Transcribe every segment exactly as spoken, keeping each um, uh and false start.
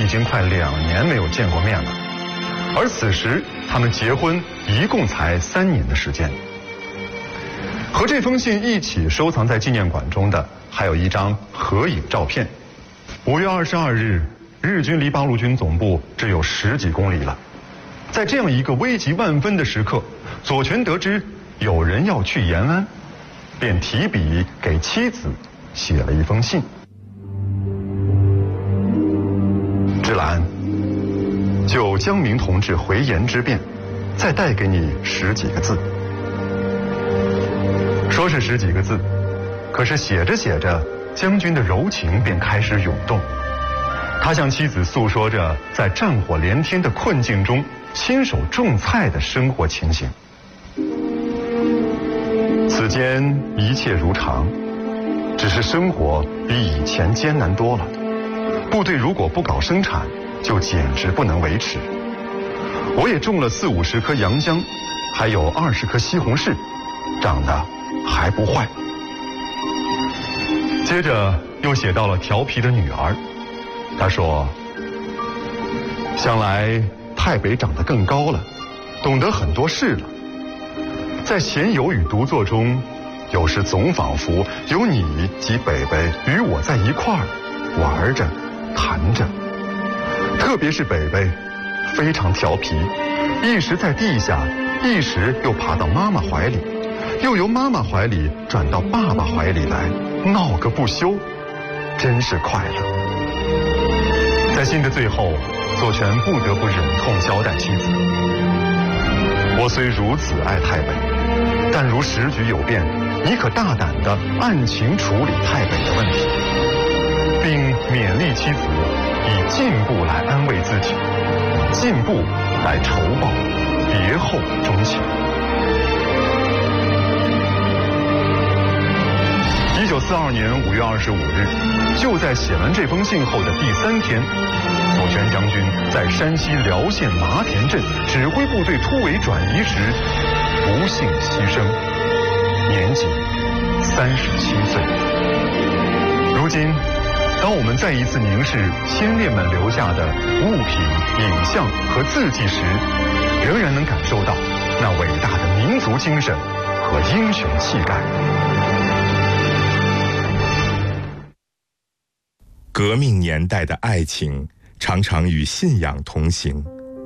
已经快两年没有见过面了，而此时他们结婚一共才三年的时间。和这封信一起收藏在纪念馆中的，还有一张合影照片。五月二十二日，日军离八路军总部只有十几公里了。在这样一个危急万分的时刻，左权得知有人要去延安，便提笔给妻子写了一封信。芝兰，就江明同志回延之变，再带给你十几个字。说是十几个字，可是写着写着，将军的柔情便开始涌动。他向妻子诉说着在战火连天的困境中亲手种菜的生活情形。此间一切如常，只是生活比以前艰难多了。部队如果不搞生产，就简直不能维持。我也种了四五十棵洋姜，还有二十棵西红柿，长得还不坏。接着又写到了调皮的女儿，他说：想来太北长得更高了，懂得很多事了。在闲游与独坐中，有时总仿佛有你及北北与我在一块儿玩着谈着。特别是北北非常调皮，一时在地下，一时又爬到妈妈怀里，又由妈妈怀里转到爸爸怀里来，闹个不休，真是快乐。在信的最后，左权不得不忍痛交代妻子：我虽如此爱太北，但如时局有变，你可大胆地按情处理太北的问题，并勉励妻子以进步来安慰自己，以进步来酬报别后钟情。一九四二年五月二十五日，就在写完这封信后的第三天，左权将军在山西辽县麻田镇指挥部队突围转移时不幸牺牲，年仅三十七岁。如今，当我们再一次凝视先烈们留下的物品、影像和字迹时，仍然能感受到那伟大的民族精神和英雄气概。 革命年代的爱情常常与信仰同行。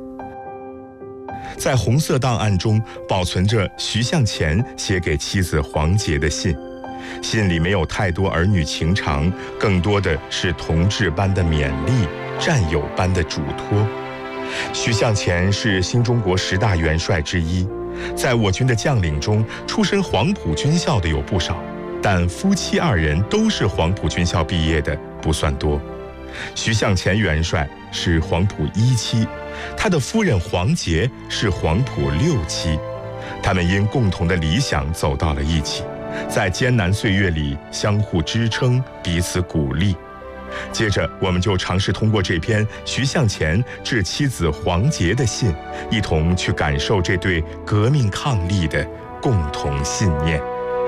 在红色档案中保存着徐向前写给妻子黄杰的信，信里没有太多儿女情长，更多的是同志般的勉励，战友般的嘱托。徐向前是新中国十大元帅之一，在我军的将领中，出身黄埔军校的有不少，但夫妻二人都是黄埔军校毕业的不算多。徐向前元帅是黄埔一期，他的夫人黄杰是黄埔六期，他们因共同的理想走到了一起，在艰难岁月里相互支撑，彼此鼓励。接着我们就尝试通过这篇徐向前致妻子黄杰的信，一同去感受这对革命抗力的共同信念。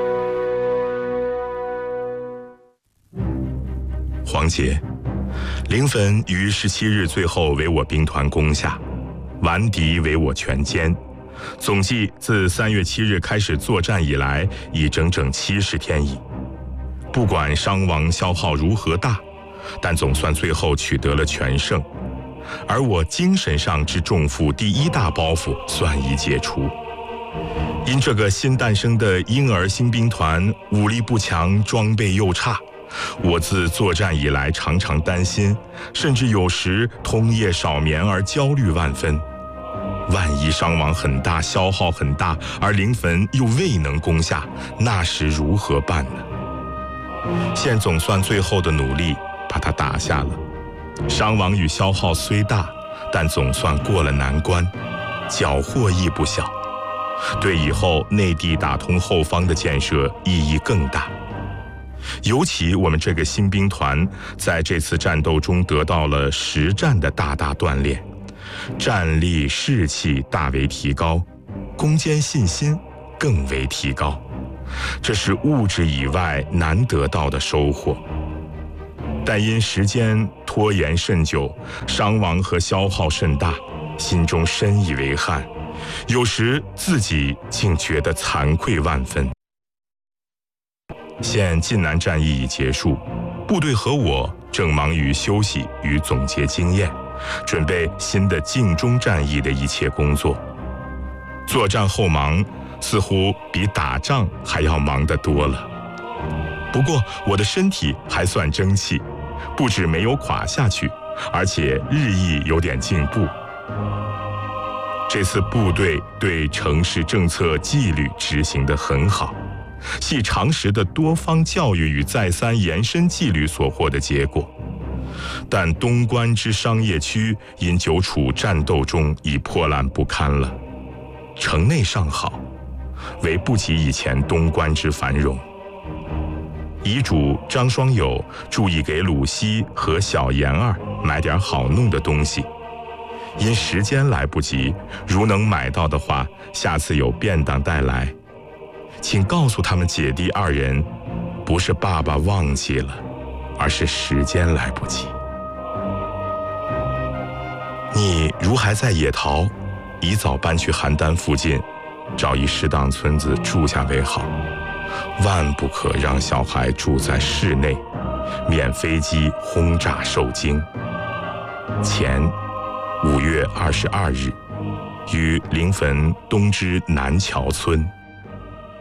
黄杰，临汾于十七日最后为我兵团攻下，顽敌为我全歼，总计自三月七日开始作战以来，已整整七十天矣。不管伤亡消耗如何大，但总算最后取得了全胜，而我精神上之重负第一大包袱算已解除。因这个新诞生的婴儿新兵团武力不强，装备又差，我自作战以来常常担心，甚至有时通夜少眠而焦虑万分。万一伤亡很大，消耗很大，而临汾又未能攻下，那时如何办呢？现总算最后的努力把它打下了，伤亡与消耗虽大，但总算过了难关，缴获亦不小，对以后内地打通后方的建设意义更大。尤其我们这个新兵团在这次战斗中得到了实战的大大锻炼，战力士气大为提高，攻坚信心更为提高，这是物质以外难得到的收获。 但因时间拖延甚久，伤亡和消耗甚大，心中深以为憾，有时自己竟觉得惭愧万分。现晋南战役已结束，部队和我正忙于休息与总结经验，准备新的晋中战役的一切工作。作战后忙似乎比打仗还要忙得多了。不过我的身体还算争气，不止没有垮下去，而且日益有点进步。这次部队对城市政策纪律执行得很好，系常识的多方教育与再三延伸纪律所获的结果。但东关之商业区因久处战斗中已破烂不堪了，城内尚好，唯不及以前东关之繁荣。遗嘱张双友注意给鲁西和小妍儿买点好弄的东西，因时间来不及，如能买到的话，下次有便当带来。请告诉他们姐弟二人，不是爸爸忘记了，而是时间来不及。你如还在野逃，宜早搬去邯郸附近，找一适当村子住下为好。万不可让小孩住在室内，免飞机轰炸受惊。前五月二十二日，于临汾东之南桥村。